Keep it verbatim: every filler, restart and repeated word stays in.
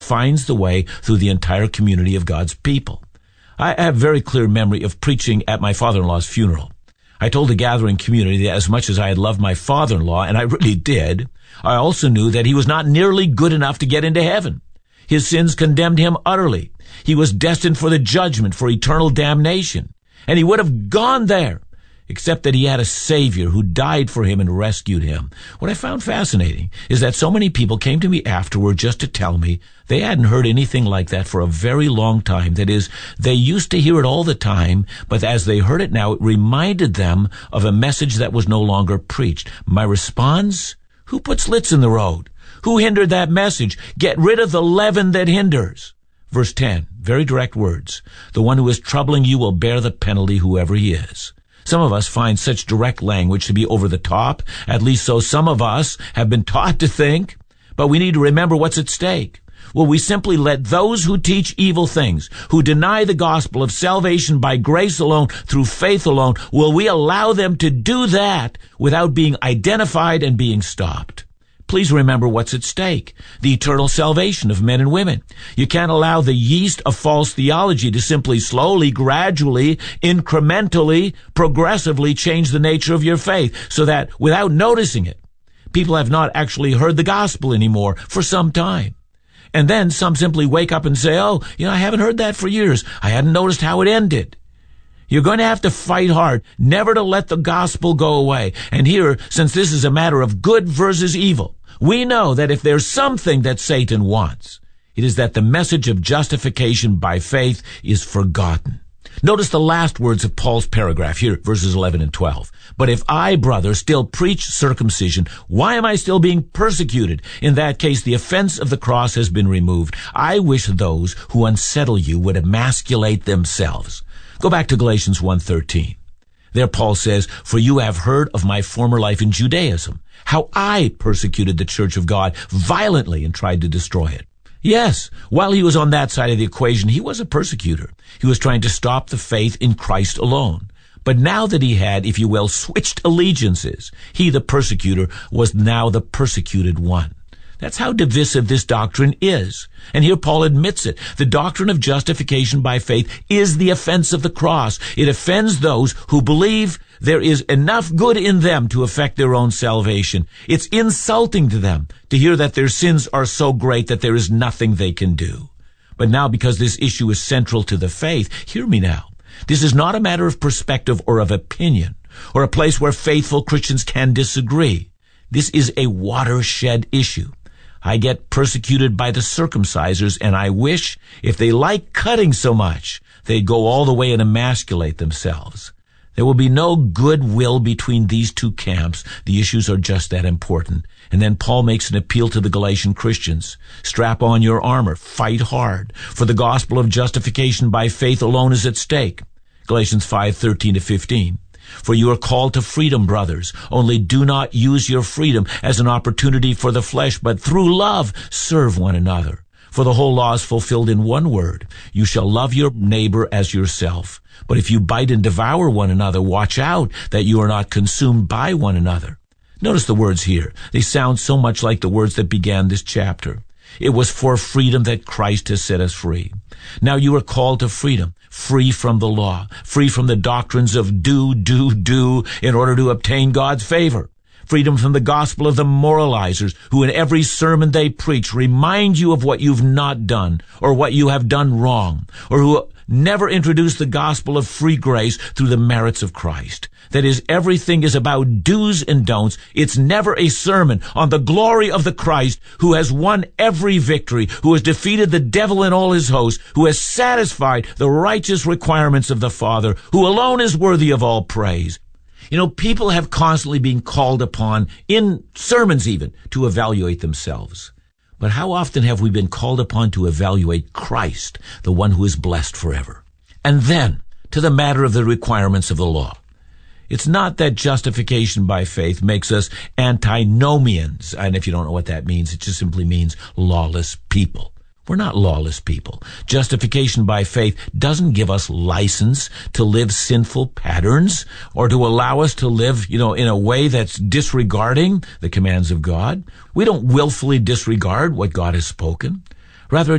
finds the way through the entire community of God's people. I have very clear memory of preaching at my father-in-law's funeral. I told the gathering community that as much as I had loved my father-in-law, and I really did, I also knew that he was not nearly good enough to get into heaven. His sins condemned him utterly. He was destined for the judgment, for eternal damnation. And he would have gone there, except that he had a Savior who died for him and rescued him. What I found fascinating is that so many people came to me afterward just to tell me they hadn't heard anything like that for a very long time. That is, they used to hear it all the time, but as they heard it now, it reminded them of a message that was no longer preached. My response? Who put slits in the road? Who hindered that message? Get rid of the leaven that hinders. Verse ten, very direct words. The one who is troubling you will bear the penalty, whoever he is. Some of us find such direct language to be over the top. At least so some of us have been taught to think. But we need to remember what's at stake. Will we simply let those who teach evil things, who deny the gospel of salvation by grace alone, through faith alone, will we allow them to do that without being identified and being stopped? Please remember what's at stake, the eternal salvation of men and women. You can't allow the yeast of false theology to simply slowly, gradually, incrementally, progressively change the nature of your faith so that without noticing it, people have not actually heard the gospel anymore for some time. And then some simply wake up and say, oh, you know, I haven't heard that for years. I hadn't noticed how it ended. You're going to have to fight hard never to let the gospel go away. And here, since this is a matter of good versus evil, we know that if there's something that Satan wants, it is that the message of justification by faith is forgotten. Notice the last words of Paul's paragraph here, verses eleven and twelve. But if I, brother, still preach circumcision, why am I still being persecuted? In that case, the offense of the cross has been removed. I wish those who unsettle you would emasculate themselves. Go back to Galatians one thirteen. There Paul says, for you have heard of my former life in Judaism, how I persecuted the church of God violently and tried to destroy it. Yes, while he was on that side of the equation, he was a persecutor. He was trying to stop the faith in Christ alone. But now that he had, if you will, switched allegiances, he, the persecutor, was now the persecuted one. That's how divisive this doctrine is. And here Paul admits it. The doctrine of justification by faith is the offense of the cross. It offends those who believe there is enough good in them to affect their own salvation. It's insulting to them to hear that their sins are so great that there is nothing they can do. But now, because this issue is central to the faith, hear me now. This is not a matter of perspective or of opinion, or a place where faithful Christians can disagree. This is a watershed issue. I get persecuted by the circumcisers, and I wish, if they like cutting so much, they'd go all the way and emasculate themselves. There will be no goodwill between these two camps. The issues are just that important. And then Paul makes an appeal to the Galatian Christians. Strap on your armor. Fight hard. For the gospel of justification by faith alone is at stake. Galatians five thirteen to fifteen. For you are called to freedom, brothers. Only do not use your freedom as an opportunity for the flesh, but through love serve one another. For the whole law is fulfilled in one word. You shall love your neighbor as yourself. But if you bite and devour one another, watch out that you are not consumed by one another. Notice the words here. They sound so much like the words that began this chapter. It was for freedom that Christ has set us free. Now you are called to freedom, free from the law, free from the doctrines of do, do, do in order to obtain God's favor. Freedom from the gospel of the moralizers who in every sermon they preach remind you of what you've not done or what you have done wrong, or who never introduce the gospel of free grace through the merits of Christ. That is, everything is about do's and don'ts. It's never a sermon on the glory of the Christ who has won every victory, who has defeated the devil and all his hosts, who has satisfied the righteous requirements of the Father, who alone is worthy of all praise. You know, people have constantly been called upon, in sermons even, to evaluate themselves. But how often have we been called upon to evaluate Christ, the one who is blessed forever? And then, to the matter of the requirements of the law. It's not that justification by faith makes us antinomians. And if you don't know what that means, it just simply means lawless people. We're not lawless people. Justification by faith doesn't give us license to live sinful patterns or to allow us to live, you know, in a way that's disregarding the commands of God. We don't willfully disregard what God has spoken. Rather,